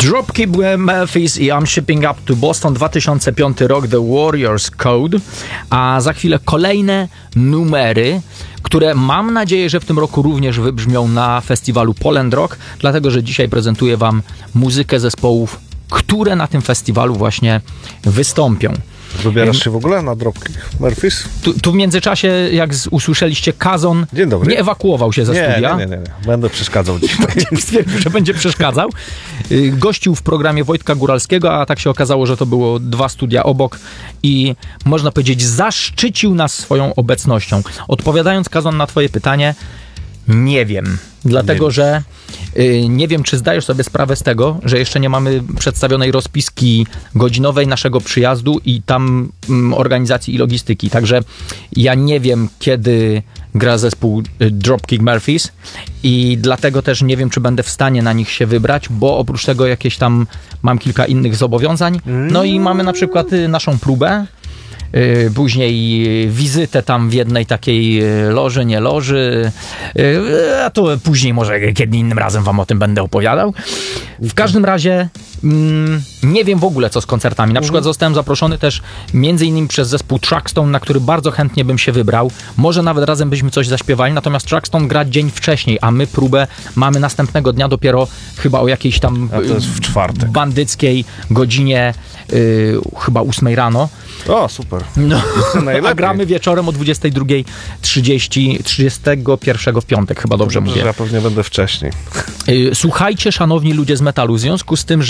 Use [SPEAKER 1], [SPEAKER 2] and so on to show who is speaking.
[SPEAKER 1] Dropkick Murphys i I'm Shipping Up to Boston, 2005 rok, The Warrior's Code, a za chwilę kolejne numery, które mam nadzieję, że w tym roku również wybrzmią na festiwalu Poland Rock, dlatego że dzisiaj prezentuję wam muzykę zespołów, które na tym festiwalu właśnie wystąpią.
[SPEAKER 2] Wybierasz się w ogóle na Dropkick Murphys?
[SPEAKER 1] Tu w międzyczasie, jak usłyszeliście, Kazon
[SPEAKER 2] Dzień dobry.
[SPEAKER 1] nie ewakuował się ze studia.
[SPEAKER 2] Nie. Będę przeszkadzał dzisiaj.
[SPEAKER 1] Stwierdził, że będzie przeszkadzał. Gościł w programie Wojtka Góralskiego, a tak się okazało, że to było 2 studia obok i można powiedzieć, zaszczycił nas swoją obecnością. Odpowiadając, Kazon, na twoje pytanie, nie wiem. Dlatego, że nie wiem, czy zdajesz sobie sprawę z tego, że jeszcze nie mamy przedstawionej rozpiski godzinowej naszego przyjazdu i tam organizacji i logistyki. Także ja nie wiem, kiedy gra zespół Dropkick Murphys i dlatego też nie wiem, czy będę w stanie na nich się wybrać, bo oprócz tego jakieś tam mam kilka innych zobowiązań. No i mamy na przykład naszą próbę. Później wizytę tam w jednej takiej loży, nie loży, a to później może kiedy innym razem wam o tym będę opowiadał. W każdym razie nie wiem w ogóle co z koncertami. Na przykład zostałem zaproszony też między innymi przez zespół Truckstone, na który bardzo chętnie bym się wybrał. Może nawet razem byśmy coś zaśpiewali, natomiast Truckstone gra dzień wcześniej, a my próbę mamy następnego dnia dopiero chyba o jakiejś tam
[SPEAKER 2] A to jest w czwartek.
[SPEAKER 1] bandyckiej godzinie chyba 8 rano.
[SPEAKER 2] O, super.
[SPEAKER 1] No,
[SPEAKER 2] Najlepiej.
[SPEAKER 1] a gramy wieczorem o 22:30, 31 w piątek, chyba dobrze mówię.
[SPEAKER 2] Ja pewnie będę wcześniej.
[SPEAKER 1] Słuchajcie, szanowni ludzie z metalu, w związku z tym, że